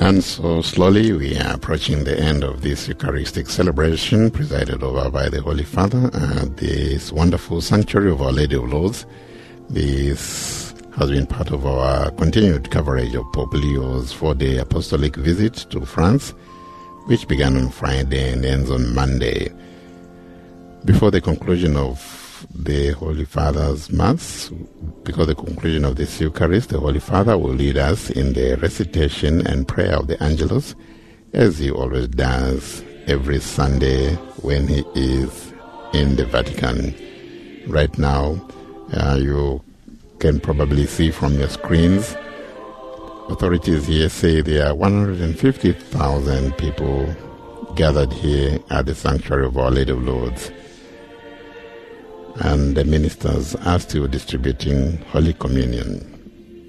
And so slowly we are approaching the end of this Eucharistic celebration presided over by the Holy Father at this wonderful sanctuary of Our Lady of Lourdes. This has been part of our continued coverage of Pope Leo's 4-day apostolic visit to France, which began on Friday and ends on Monday. Before the conclusion of the Holy Father's Mass, because the conclusion of this Eucharist, the Holy Father will lead us in the recitation and prayer of the Angelus, as he always does every Sunday when he is in the Vatican. Right now, you can probably see from your screens, authorities here say there are 150,000 people gathered here at the sanctuary of Our Lady of Lourdes. And the ministers are still distributing Holy Communion.